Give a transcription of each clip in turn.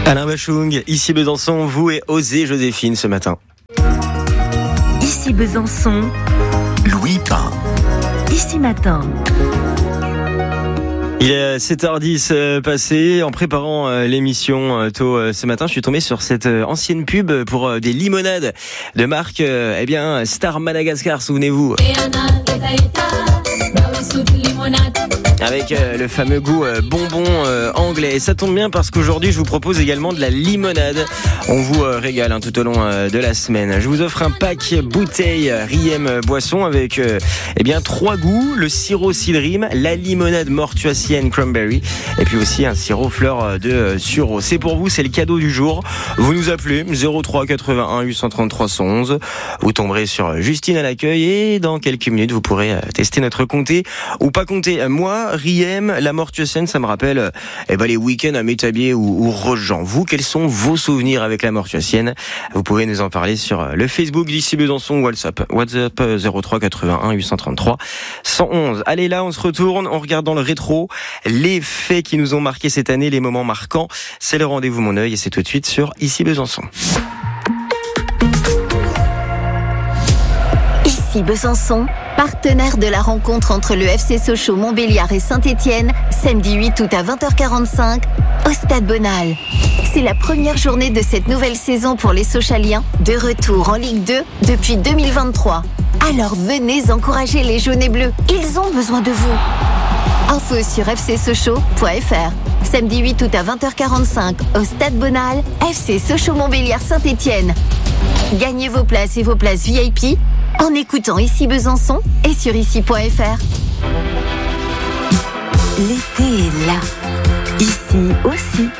Alain Bachung, ici Besançon, vous et Osez Joséphine ce matin. Ici Besançon, Louis Pain. Ici Matin. Il est 7h10 passé. En préparant l'émission tôt ce matin, je suis tombé sur cette ancienne pub pour des limonades de marque Star Madagascar, souvenez-vous. Avec le fameux goût bonbon anglais. Et ça tombe bien parce qu'aujourd'hui, je vous propose également de la limonade. On vous régale tout au long de la semaine. Je vous offre un pack bouteille Riem boisson avec 3 goûts. Le sirop cidrime, la limonade mortuacienne cranberry et puis aussi un sirop fleur de sureau. C'est pour vous, c'est le cadeau du jour. Vous nous appelez 03 81 833 111. Vous tomberez sur Justine à l'accueil et dans quelques minutes, vous pourrez tester notre comté ou pas compter. Moi, Riem, la mortuacienne, ça me rappelle les week-ends à Métabier ou Rojan. Vous, quels sont vos souvenirs avec la mortuacienne? Vous pouvez nous en parler sur le Facebook d'Ici Besançon ou WhatsApp 03 81 833 111. Allez, là, on se retourne, on regarde dans le rétro les faits qui nous ont marqué cette année, les moments marquants. C'est le rendez-vous Mon Œil et c'est tout de suite sur Ici Besançon. Ici Besançon, partenaire de la rencontre entre le FC Sochaux Montbéliard et Saint-Étienne, samedi 8 août à 20h45, au Stade Bonal. C'est la première journée de cette nouvelle saison pour les Sochaliens, de retour en Ligue 2 depuis 2023. Alors venez encourager les jaunes et bleus, ils ont besoin de vous. Info sur fcsochaux.fr. Samedi 8 août à 20h45, au Stade Bonal, FC Sochaux Montbéliard Saint-Étienne. Gagnez vos places et vos places VIP en écoutant Ici Besançon et sur ici.fr. L'été est là. Ici aussi.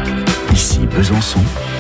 Ici Besançon,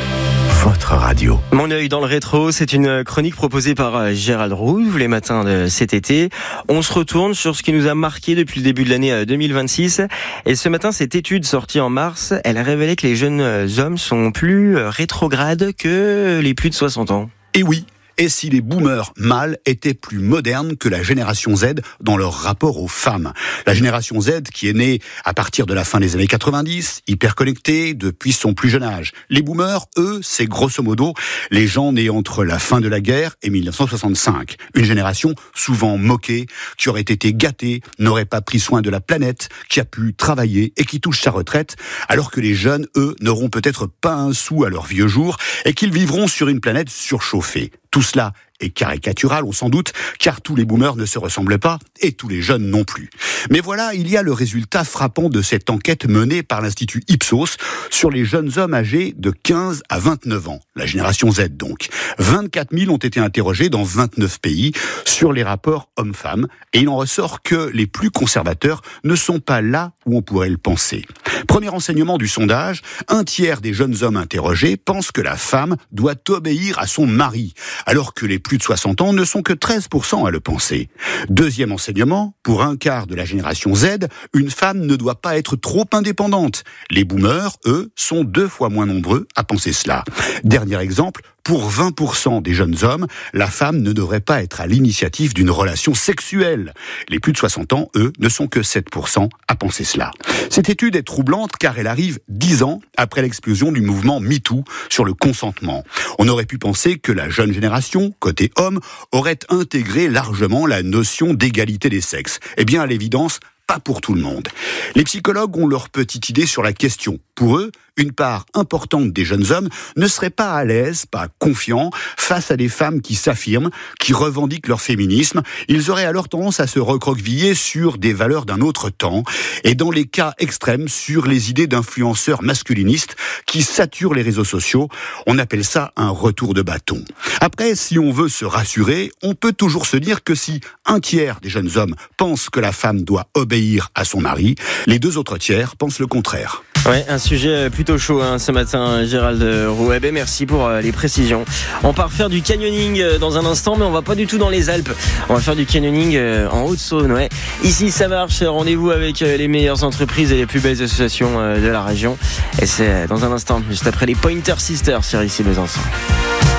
votre radio. Mon œil dans le rétro, c'est une chronique proposée par Gérald Roux les matins de cet été. On se retourne sur ce qui nous a marqué depuis le début de l'année 2026. Et ce matin, cette étude sortie en mars, elle a révélé que les jeunes hommes sont plus rétrogrades que les plus de 60 ans. Et oui. Et si les boomers mâles étaient plus modernes que la génération Z dans leur rapport aux femmes? La génération Z qui est née à partir de la fin des années 90, hyper connectée depuis son plus jeune âge. Les boomers, eux, c'est grosso modo les gens nés entre la fin de la guerre et 1965. Une génération souvent moquée, qui aurait été gâtée, n'aurait pas pris soin de la planète, qui a pu travailler et qui touche sa retraite, alors que les jeunes, eux, n'auront peut-être pas un sou à leur vieux jour et qu'ils vivront sur une planète surchauffée. Tout cela est caricatural, on s'en doute, car tous les boomers ne se ressemblent pas, et tous les jeunes non plus. Mais voilà, il y a le résultat frappant de cette enquête menée par l'Institut Ipsos sur les jeunes hommes âgés de 15 à 29 ans, la génération Z donc. 24 000 ont été interrogés dans 29 pays sur les rapports hommes-femmes, et il en ressort que les plus conservateurs ne sont pas là où on pourrait le penser. Premier enseignement du sondage, 1/3 des jeunes hommes interrogés pensent que la femme doit obéir à son mari, alors que les plus de 60 ans ne sont que 13% à le penser. Deuxième enseignement, pour 1/4 de la génération Z, une femme ne doit pas être trop indépendante. Les boomers, eux, sont 2 fois moins nombreux à penser cela. Dernier exemple, pour 20% des jeunes hommes, la femme ne devrait pas être à l'initiative d'une relation sexuelle. Les plus de 60 ans, eux, ne sont que 7% à penser cela. Cette étude est troublante car elle arrive 10 ans après l'explosion du mouvement MeToo sur le consentement. On aurait pu penser que la jeune génération, côté homme, aurait intégré largement la notion d'égalité des sexes. Eh bien, à l'évidence, pas pour tout le monde. Les psychologues ont leur petite idée sur la question. Pour eux, une part importante des jeunes hommes ne serait pas à l'aise, pas confiants, face à des femmes qui s'affirment, qui revendiquent leur féminisme. Ils auraient alors tendance à se recroqueviller sur des valeurs d'un autre temps, et dans les cas extrêmes, sur les idées d'influenceurs masculinistes qui saturent les réseaux sociaux. On appelle ça un retour de bâton. Après, si on veut se rassurer, on peut toujours se dire que si 1/3 des jeunes hommes pensent que la femme doit obéir à son mari, les 2 autres tiers pensent le contraire. Ouais, un sujet plutôt chaud ce matin, Gérald Roux. Merci pour les précisions. On part faire du canyoning dans un instant, mais on va pas du tout dans les Alpes. On va faire du canyoning en Haute-Saône. Ouais. Ici, ça marche. Rendez-vous avec les meilleures entreprises et les plus belles associations de la région. Et c'est dans un instant, juste après les Pointer Sisters sur Ici Besançon.